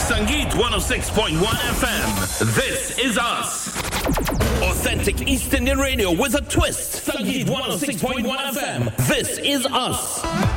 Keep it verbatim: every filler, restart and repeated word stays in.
Sangeet one oh six point one F M. This is us. Authentic East Indian radio with a twist. Sangeet one oh six point one F M. This is us.